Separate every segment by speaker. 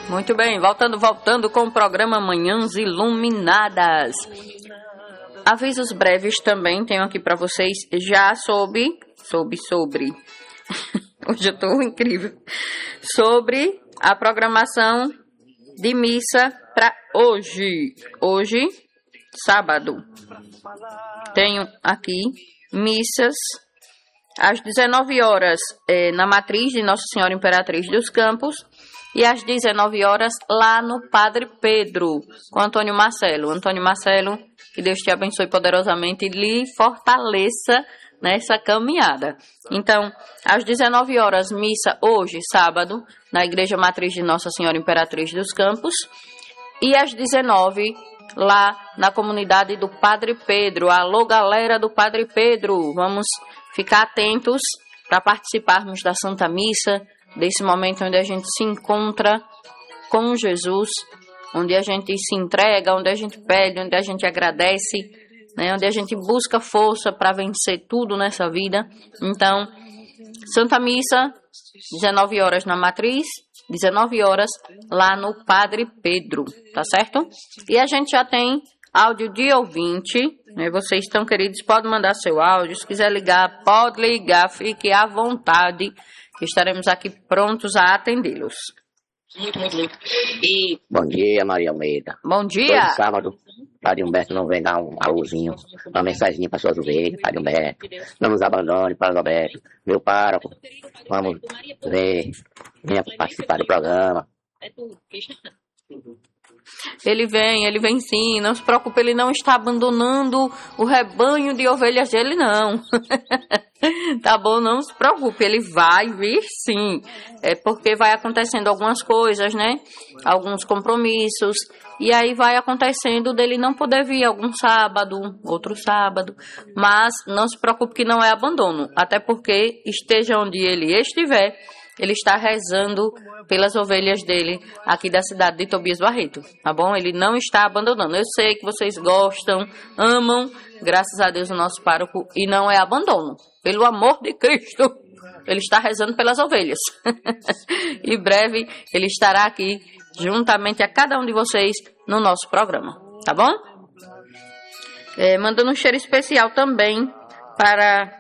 Speaker 1: Muito bem, voltando com o programa Manhãs Iluminadas. Avisos breves também tenho aqui para vocês já sobre hoje eu tô incrível, sobre a programação de missa para hoje, sábado. Tenho aqui missas às 19 horas na matriz de Nossa Senhora Imperatriz dos Campos e às 19 horas lá no Padre Pedro, com Antônio Marcelo. Antônio Marcelo, que Deus te abençoe poderosamente e lhe fortaleça nessa caminhada. Então, às 19 horas, missa hoje, sábado, na Igreja Matriz de Nossa Senhora Imperatriz dos Campos. E às 19, lá na comunidade do Padre Pedro. Alô, galera do Padre Pedro, vamos ficar atentos para participarmos da Santa Missa, desse momento onde a gente se encontra com Jesus, onde a gente se entrega, onde a gente pede, onde a gente agradece, né, onde a gente busca força para vencer tudo nessa vida. Então, Santa Missa, 19 horas na Matriz, 19 horas lá no Padre Pedro, tá certo? E a gente já tem áudio de ouvinte, né? Vocês estão queridos, podem mandar seu áudio, se quiser ligar, pode ligar, fique à vontade, que estaremos aqui prontos a atendê-los.
Speaker 2: Muito. E bom dia, Maria Almeida.
Speaker 1: Bom dia.
Speaker 2: Todo sábado, Padre Humberto não vem dar um alôzinho, uma mensaginha para suas ovelhas, Padre Humberto. Não nos abandone, Padre Alberto. Meu pároco, vamos ver, venha participar do programa.
Speaker 1: Ele vem sim, não se preocupe, ele não está abandonando o rebanho de ovelhas dele, não. Tá bom, não se preocupe, ele vai vir sim. É porque vai acontecendo algumas coisas, né? Alguns compromissos. E aí vai acontecendo dele não poder vir algum sábado, outro sábado. Mas não se preocupe que não é abandono. Até porque esteja onde ele estiver, ele está rezando pelas ovelhas dele aqui da cidade de Tobias Barreto, tá bom? Ele não está abandonando. Eu sei que vocês gostam, amam, graças a Deus, o nosso pároco, e não é abandono. Pelo amor de Cristo, ele está rezando pelas ovelhas. Em breve, ele estará aqui, juntamente a cada um de vocês, no nosso programa, tá bom? Mandando um cheiro especial também para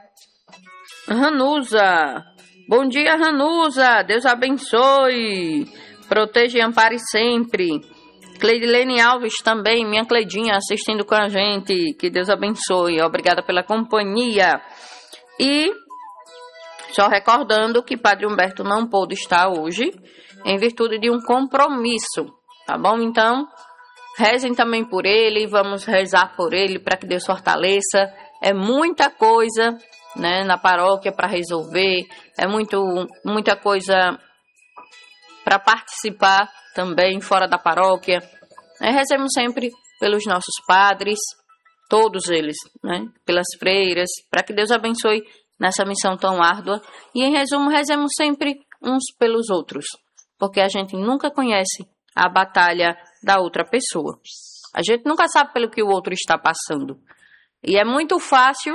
Speaker 1: Ranusa. Bom dia, Ranusa. Deus abençoe. Proteja e ampare sempre. Cleidilene Alves também, minha Cleidinha, assistindo com a gente. Que Deus abençoe. Obrigada pela companhia. E só recordando que Padre Humberto não pôde estar hoje, em virtude de um compromisso. Tá bom? Então, rezem também por ele. Vamos rezar por ele para que Deus fortaleça. É muita coisa, né, na paróquia para resolver, é muita coisa para participar também fora da paróquia. Rezemos sempre pelos nossos padres, todos eles, né, pelas freiras, para que Deus abençoe nessa missão tão árdua. E em resumo, rezemos sempre uns pelos outros, porque a gente nunca conhece a batalha da outra pessoa. A gente nunca sabe pelo que o outro está passando. E é muito fácil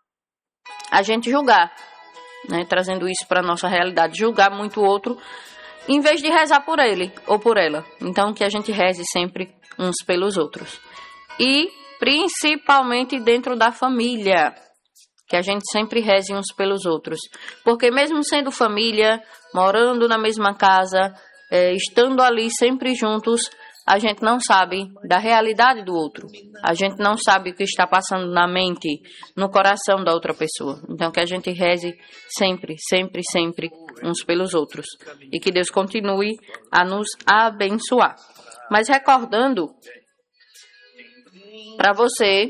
Speaker 1: a gente julgar, né, trazendo isso para a nossa realidade, julgar muito o outro, em vez de rezar por ele ou por ela. Então, que a gente reze sempre uns pelos outros. E, principalmente dentro da família, que a gente sempre reze uns pelos outros. Porque mesmo sendo família, morando na mesma casa, estando ali sempre juntos, a gente não sabe da realidade do outro. A gente não sabe o que está passando na mente, no coração da outra pessoa. Então, que a gente reze sempre, sempre, sempre uns pelos outros. E que Deus continue a nos abençoar. Mas recordando para você